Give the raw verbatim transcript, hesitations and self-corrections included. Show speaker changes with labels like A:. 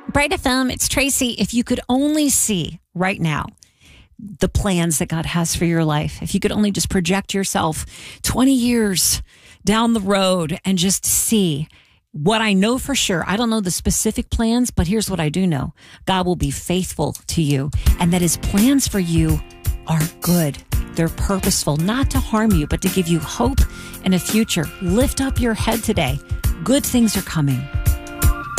A: Bright F M, it's Tracy. If you could only see right now the plans that God has for your life, if you could only just project yourself twenty years down the road and just see what I know for sure. I don't know the specific plans, but here's what I do know. God will be faithful to you, and that his plans for you are good. They're purposeful, not to harm you, but to give you hope and a future. Lift up your head today. Good things are coming.